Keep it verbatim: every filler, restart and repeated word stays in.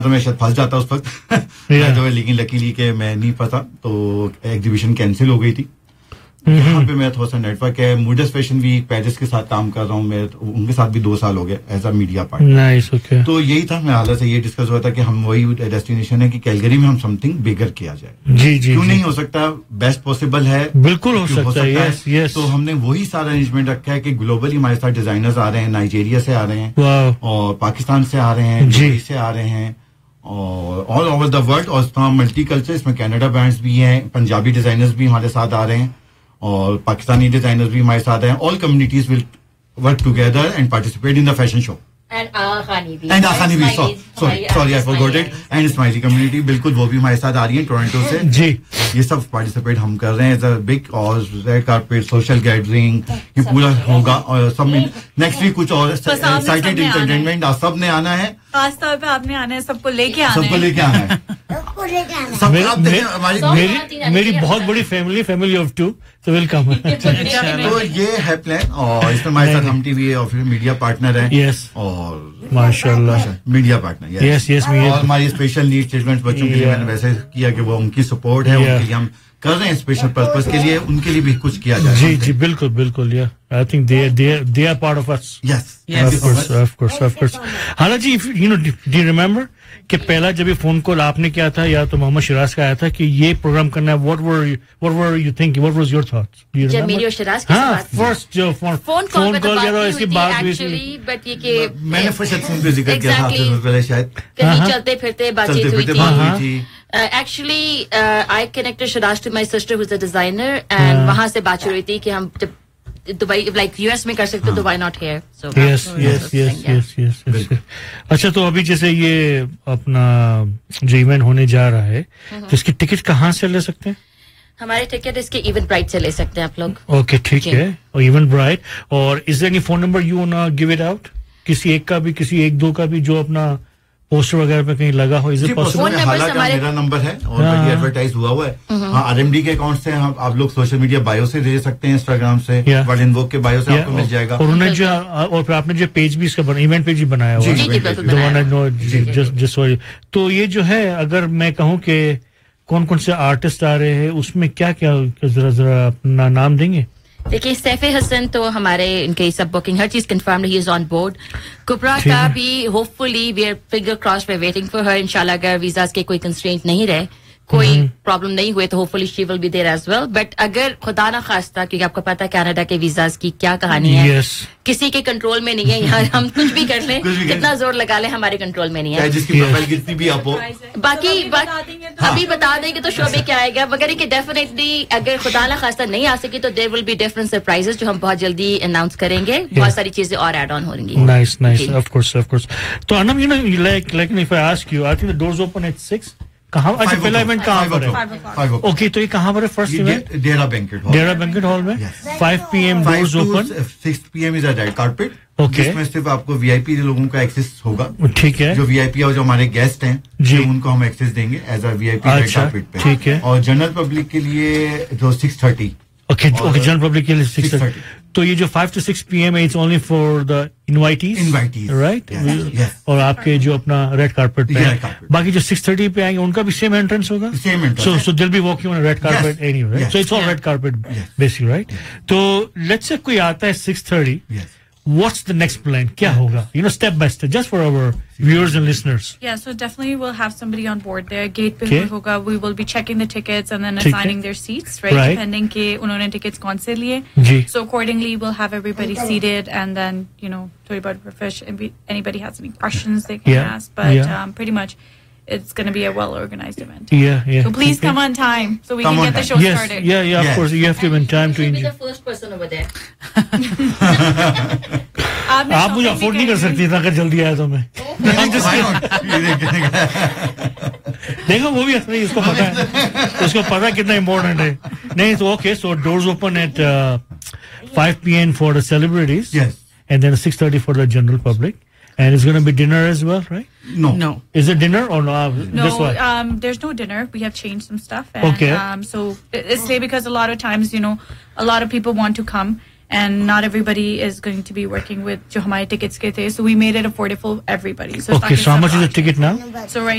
تو میں شاید پھنس جاتا اس وقت لیکن لکیلی کہ میں نہیں پھنسا تو ایگزیبیشن کینسل ہو گئی تھی. یہاں پہ میرا تھوڑا سا نیٹ ورک ہے. موڈس فیشن ویک پیرس کے ساتھ کام کر رہا ہوں میں, ان کے ساتھ بھی دو سال ہو گئے ایز اے میڈیا پارٹنر. تو یہی تھا میں حالت سے یہ ڈسکس ہوا تھا کہ ہم وہی ڈیسٹینیشن ہے کہ کیلگری میں ہم سم تھنگ بگر کیا جائے. جی جی کیوں نہیں ہو سکتا, بیسٹ پاسبل ہے, بالکل ہو سکتا ہے. یس یس. تو ہم نے وہی سارا ارینجمنٹ رکھا ہے کہ گلوبلی ہمارے ساتھ ڈیزائنرز آ رہے ہیں, نائجیریا سے آ رہے ہیں اور پاکستان سے آ رہے ہیں, دبئی سے آ رہے ہیں اور آل اوور دا ورلڈ. اور تمام ملٹی کلچر, اس میں کینیڈا برانڈس بھی ہیں, پنجابی ڈیزائنرز بھی ہمارے ساتھ آ رہے ہیں اور پاکستانی ڈیزائنرز بھی ہمارے ساتھ ہیں. آل communities will work together and participate in the fashion show. And آخانی بھی اینڈ آخانی بھی sorry sorry I فارگاٹ it. And Ismaili community بالکل وہ بھی ہمارے ساتھ آ رہی ہیں ٹورنٹو سے. جی یہ سب پارٹیسپیٹ ہم کر رہے ہیں ایز اے بگ اور ریڈ کارپیٹ سوشل گیدرنگ یہ پورا ہوگا. اور سب نیکسٹ ویک کچھ اور ایکسائٹیڈ انٹرٹینمنٹ سب نے آنا ہے, خاص طور پہ آپ نے آنا ہے, سب کو لے کے آنا ہے, سب کو لے کے آنا ہے. میری بہت بڑی فیملی فیملی آف ٹو تو ویلکم. تو یہ ہے پلان اور اس میں ہمارے ساتھ ہم ٹی وی اور پھر میڈیا پارٹنر ہیں. یس اور ماشاء اللہ میڈیا پارٹنر. یس یس. اور ہماری اسپیشل نیڈ چلڈرنس بچوں کے لیے میں نے ویسے کیا کہ وہ ان کی سپورٹ ہے, ان کے لیے ہم کر رہے ہیں اسپیشل پرپز کے لیے, ان کے لیے بھی کچھ کیا جائے. جی جی بالکل بالکل. یا I think they they they are part of us. Yes of course of course of course. حالانکہ you know do you remember کہ پہلا جب یہ فون کال آپ نے کیا تھا یا تو محمد شراز کا آیا تھا کہ یہ پروگرام کرنا ہے, what were what were you thinking, what was your thoughts? جب میری اور شراز کی بات فرسٹ جو فون فون کال کیا تھا اس کی بات ہوئی, بٹ یہ کہ میں نے فرشت سنگھ پہ ذکر کیا تھا پہلے شاید کہیں چلتے پھرتے بات چیت ہوئی تھی. Actually I connected Shiraz to my sister who is a designer and وہاں سے بات شروع ہوئی تھی کہ ہم دبئی لائک یو ایس میں کر سکتے تو وائی ناٹ ہیئر. یس یس یس یس یس. اچھا تو ابھی جیسے یہ اپنا جو ایونٹ ہونے جا رہا ہے تو اس کی ٹکٹ کہاں سے لے سکتے ہیں؟ ہمارے ٹکٹ اس کے ایونٹ برائٹ سے لے سکتے ہیں آپ لوگ. اوکے ٹھیک ہے. اور ایونٹ برائٹ. اور از there any phone number you Wana give it out, کسی ایک کا بھی, کسی ایک دو کا بھی جو اپنا پوسٹر وغیرہ پہ کہیں لگا ہو؟ Is it possible? حالانکہ میرا نمبر ہے اور ایڈورٹائز ہوا ہوا ہے. ہاں آر ایم ڈی کے اکاؤنٹ سے آپ لوگ سوشل میڈیا بایو سے دے سکتے ہیں, انسٹاگرام سے ورلڈ ان ووگ کے بایو سے آپ کو مل جائے گا. اور انہوں نے جو اور پھر آپ نے جو پیج بھی اس کا ایونٹ پیج بھی بنایا ہوا ہے. تو یہ جو ہے اگر میں کہوں کہ کون کون سے آرٹسٹ آ رہے ہیں اس میں کیا کیا, ذرا ذرا اپنا نام دیں گے؟ دیکھیے سیف حسن تو ہمارے ان کی سب بکنگ ہر چیز confirm he is on board. کبرا کا بھی hope fully we are finger cross we are waiting for her. انشاءاللہ اگر ویزاز کے کوئی کنسٹرینٹ نہیں رہے, کوئی پرابلم نہیں ہوئے تو hope fully she will be there as well. But اگر خدا نہ خواستہ, کیونکہ آپ کو پتا ہے کینیڈا کے ویزاز کی کیا کہانی ہے, کسی کے کنٹرول میں نہیں ہے. یہاں ہم کچھ بھی کر لیں, کتنا زور لگا لیں, ہمارے کنٹرول میں نہیں ہے. باقی ابھی بتا دیں گے تو شو میں کیا آئے گا, مگر کہ ڈیفینیٹلی اگر خدا نہ خواستہ نہیں آ سکی تو دیر ول بی ڈفرنٹ سرپرائزز جو ہم بہت جلدی اناؤنس کریں گے. بہت ساری چیزیں اور ایڈ آن ہو رہی ہیں. Nice nice. Of course of course. تو انم you know like like if I ask you, I think the doors open eight six. کہاں اچھا پہلا ایونٹ کہاں پر ہے؟ اوکے تو یہ کہاں پر ہے فرسٹ ایونٹ؟ ڈیرا بینکٹ ہال. ڈیرا بینکٹ ہال میں five P M doors open, six P M از اے ریڈ کارپیٹ. اوکے اس میں صرف آپ کو وی آئی پی لوگوں کا ایکسس ہوگا. ٹھیک ہے. جو وی آئی پی اور جو ہمارے گیسٹ ہیں جی ان کو ہم ایکسس دیں گے as a we I P red carpet پہ. ٹھیک ہے. اور جنرل پبلک کے لیے جو six thirty. Okay okay general public کے لیے سکس تھرٹی. تو یہ جو five to six P M it's only for the انوائٹیز انوائٹیز right. اور آپ کے جو اپنا ریڈ کارپیٹ پہ, باقی جو سکس تھرٹی پہ آئیں گے ان کا بھی سیم انٹرنس ہوگا. سو سو دل be walking on red carpet any way, so it's all red carpet basically right. تو لیٹس سے کوئی آتا ہے six thirty, what's the next plan? Kya hoga? You know, step by step, just for our viewers and listeners. Yeah, so definitely we'll have somebody on board there. Gate pe okay. hoga. We will be checking the tickets and then assigning their seats, right? right. Depending ke unhone tickets kaun se liye. Ji. So accordingly, we'll have everybody seated, and then you know, thodi about profession. Anybody has any questions they can yeah. ask, but yeah. um, pretty much. It's going to be a well-organized event. Yeah, yeah. So please okay. come on time so we come can get the show yes, started. Yeah, yeah, of yes. course. You have to be in time to enjoy. Be the first person over there. آپ مجھے afford نہیں کر سکتی اتنا اگر جلدی آیا تو میں. دیکھو وہ بھی اصلی اس کو پتا ہے, اس کو پتا کتنا امپورٹنٹ ہے. نہیں تو okay, so doors open eight five P M for the celebrities and then six thirty for the general public. And it's going to be dinner as well, right? No. No. Is it dinner or no? No, um, there's no dinner. We have changed some stuff. And, okay. Um, so it's late because a lot of times, you know, a lot of people want to come and not everybody is going to be working with jo hamare tickets ke the. So we made it affordable for everybody. So okay, so how much is the ticket now? So right